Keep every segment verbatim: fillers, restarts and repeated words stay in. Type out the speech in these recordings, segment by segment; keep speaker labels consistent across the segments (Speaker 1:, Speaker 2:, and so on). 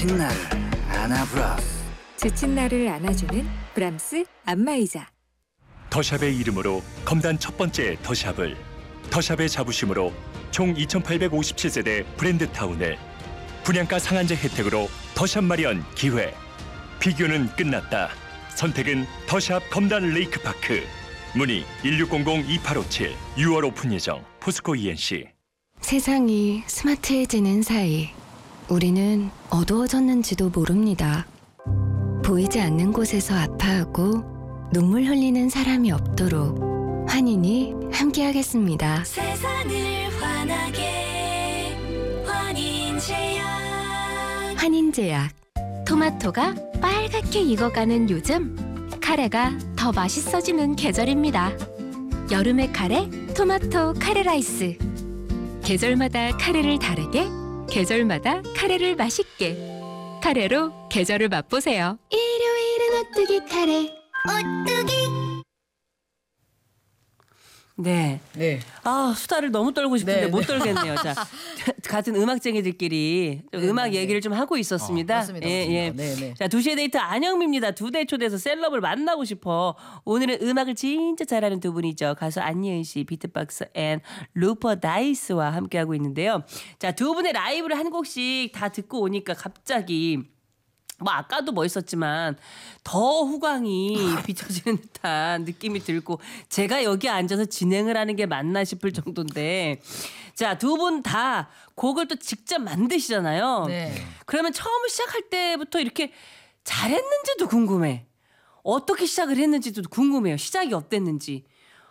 Speaker 1: 지친 나를 안아브라스.
Speaker 2: 지친 나를 안아주는 브람스 안마의자.
Speaker 3: 더샵의 이름으로 검단 첫 번째 더샵을, 더샵의 자부심으로 총 이천팔백오십칠 세대 브랜드타운을, 분양가 상한제 혜택으로 더샵 마련 기회. 비교는 끝났다. 선택은 더샵 검단 레이크파크. 문의 일육공공 이팔오칠. 유월 오픈 예정. 포스코 이엔씨.
Speaker 4: 세상이 스마트해지는 사이 우리는 어두워졌는지도 모릅니다. 보이지 않는 곳에서 아파하고 눈물 흘리는 사람이 없도록 환인이 함께하겠습니다.
Speaker 5: 세상을 환하게 환인제약.
Speaker 4: 환인제약. 토마토가 빨갛게 익어가는 요즘, 카레가 더 맛있어지는 계절입니다. 여름의 카레, 토마토 카레 라이스. 계절마다 카레를 다르게, 계절마다 카레를 맛있게. 카레로 계절을 맛보세요. 일요일은 오뚜기 카레.
Speaker 5: 오뚜기.
Speaker 6: 네.
Speaker 7: 네.
Speaker 6: 아, 수다를 너무 떨고 싶은데
Speaker 7: 네,
Speaker 6: 못
Speaker 7: 네.
Speaker 6: 떨겠네요. 자, 같은 음악쟁이들끼리 좀
Speaker 7: 네,
Speaker 6: 음악
Speaker 7: 네,
Speaker 6: 얘기를 좀 하고 있었습니다.
Speaker 7: 어, 맞습니다,
Speaker 6: 예,
Speaker 7: 맞습니다.
Speaker 6: 예.
Speaker 7: 네, 네.
Speaker 6: 자, 두 시의 데이트 안영미입니다. 두 대 초대해서 셀럽을 만나고 싶어. 오늘은 음악을 진짜 잘하는 두 분이죠. 가수 안예은 씨, 비트박스 앤 루퍼 다이스와 함께하고 있는데요. 자, 두 분의 라이브를 한 곡씩 다 듣고 오니까 갑자기 뭐 아까도 멋있었지만 더 후광이 비춰지는 듯한 느낌이 들고, 제가 여기 앉아서 진행을 하는 게 맞나 싶을 정도인데, 자, 두 분 다 곡을 또 직접 만드시잖아요.
Speaker 7: 네.
Speaker 6: 그러면 처음 시작할 때부터 이렇게 잘했는지도 궁금해. 어떻게 시작을 했는지도 궁금해요. 시작이 어땠는지.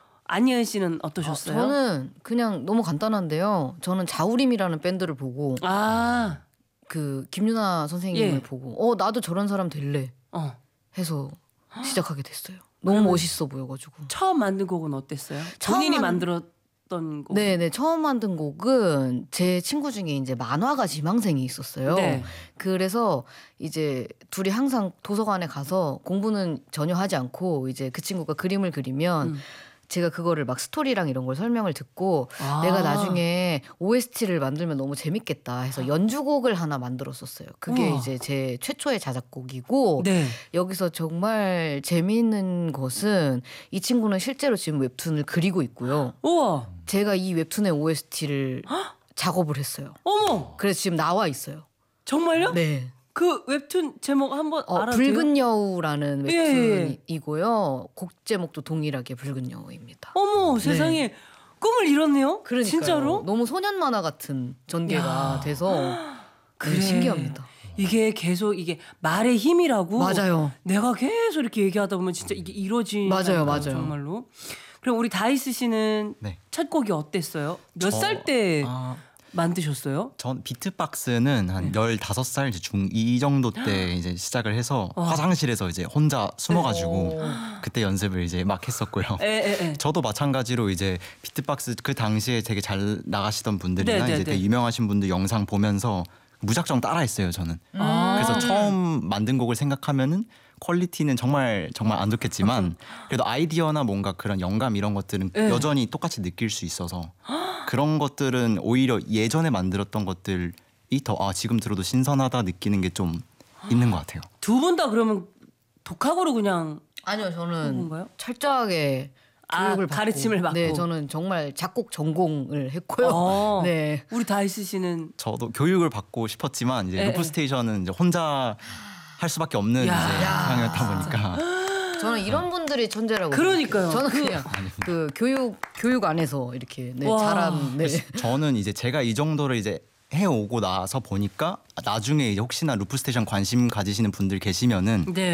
Speaker 6: 안예은 씨는 어떠셨어요?
Speaker 7: 아, 저는 그냥 너무 간단한데요. 저는 자우림이라는 밴드를 보고
Speaker 6: 아,
Speaker 7: 그 김유나 선생님을
Speaker 6: 예.
Speaker 7: 보고 어 나도 저런 사람 될래
Speaker 6: 어.
Speaker 7: 해서 시작하게 됐어요. 너무 멋있어 보여가지고.
Speaker 6: 처음 만든 곡은 어땠어요?
Speaker 7: 처음
Speaker 6: 본인이
Speaker 7: 만-
Speaker 6: 만들었던 곡.
Speaker 7: 네네, 처음 만든 곡은 제 친구 중에 이제 만화가 지망생이 있었어요.
Speaker 6: 네.
Speaker 7: 그래서 이제 둘이 항상 도서관에 가서 공부는 전혀 하지 않고 이제 그 친구가 그림을 그리면
Speaker 6: 음.
Speaker 7: 제가 그거를 막 스토리랑 이런 걸 설명을 듣고
Speaker 6: 아.
Speaker 7: 내가 나중에 오에스티를 만들면 너무 재밌겠다 해서 연주곡을 하나 만들었었어요. 그게
Speaker 6: 우와.
Speaker 7: 이제 제 최초의 자작곡이고,
Speaker 6: 네.
Speaker 7: 여기서 정말 재미있는 것은 이 친구는 실제로 지금 웹툰을 그리고 있고요.
Speaker 6: 우와.
Speaker 7: 제가 이 웹툰의 오에스티를 작업을 했어요.
Speaker 6: 어머.
Speaker 7: 그래서 지금 나와 있어요.
Speaker 6: 정말요?
Speaker 7: 네.
Speaker 6: 그 웹툰 제목 한번
Speaker 7: 어,
Speaker 6: 알아도 돼요?
Speaker 7: 붉은 여우라는
Speaker 6: 예, 예.
Speaker 7: 웹툰이고요. 곡 제목도 동일하게 붉은 여우입니다.
Speaker 6: 어머, 세상에 꿈을 이뤘네요.
Speaker 7: 그러니까요.
Speaker 6: 진짜로?
Speaker 7: 너무 소년 만화 같은 전개가
Speaker 6: 야.
Speaker 7: 돼서
Speaker 6: 그래.
Speaker 7: 네, 신기합니다.
Speaker 6: 이게 계속 이게 말의 힘이라고.
Speaker 7: 맞아요.
Speaker 6: 내가 계속 이렇게 얘기하다 보면 진짜 이게 이루어지는
Speaker 7: 맞아요, 맞아요.
Speaker 6: 정말로. 그럼 우리 다이스 씨는
Speaker 8: 네.
Speaker 6: 첫 곡이 어땠어요? 몇
Speaker 8: 저-
Speaker 6: 살 때
Speaker 8: 아,
Speaker 6: 만드셨어요?
Speaker 8: 전 비트박스는 한 열다섯 살 이제 중이 정도 때 이제 시작을 해서
Speaker 6: 와.
Speaker 8: 화장실에서 이제 혼자 숨어가지고
Speaker 7: 오.
Speaker 8: 그때 연습을 이제 막 했었고요.
Speaker 6: 에, 에, 에.
Speaker 8: 저도 마찬가지로 이제 비트박스 그 당시에 되게 잘 나가시던 분들이나
Speaker 6: 네, 네,
Speaker 8: 이제
Speaker 6: 네.
Speaker 8: 되게 유명하신 분들 영상 보면서 무작정 따라했어요 저는.
Speaker 6: 아.
Speaker 8: 그래서 처음 만든 곡을 생각하면은 퀄리티는 정말 정말 안 좋겠지만 그래도 아이디어나 뭔가 그런 영감 이런 것들은
Speaker 6: 네.
Speaker 8: 여전히 똑같이 느낄 수 있어서 그런 것들은 오히려 예전에 만들었던 것들이 더 아 지금 들어도 신선하다 느끼는 게 좀 있는 것 같아요.
Speaker 6: 두 분 다 그러면 독학으로 그냥
Speaker 7: 아니요,
Speaker 6: 그런
Speaker 7: 저는
Speaker 6: 건가요?
Speaker 7: 철저하게
Speaker 6: 아,
Speaker 7: 교육을 받고,
Speaker 6: 가르침을 받고.
Speaker 7: 네, 저는 정말 작곡 전공을 했고요.
Speaker 6: 어.
Speaker 7: 네.
Speaker 6: 우리 다이스 씨는
Speaker 8: 저도 교육을 받고 싶었지만 이제
Speaker 6: 예,
Speaker 8: 루프
Speaker 6: 예.
Speaker 8: 스테이션은 이제 혼자 할 수밖에 없는
Speaker 6: 야.
Speaker 8: 이제 상황이었다 보니까
Speaker 7: 저는 이런 분들이 천재라고.
Speaker 6: 그러니까요.
Speaker 7: 생각해요. 저는
Speaker 6: 그-
Speaker 7: 그냥 그 교육 교육 안에서 이렇게 네,
Speaker 6: 와.
Speaker 7: 자란. 네.
Speaker 8: 저는 이제 제가 이 정도를 이제 해오고 나서 보니까 나중에 이제 혹시나 루프 스테이션 관심 가지시는 분들 계시면은
Speaker 6: 네.